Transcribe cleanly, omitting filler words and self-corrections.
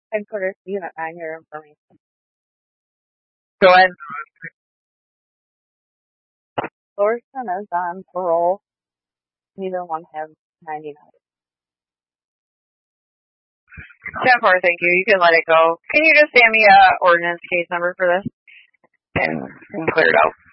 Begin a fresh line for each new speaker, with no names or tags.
Headquarters Unit 9, your information.
Go ahead.
Thorson is on parole. Neither one has 99.
10-4, thank you. You can let it go. Can you just send me a ordinance case number for this and clear it out?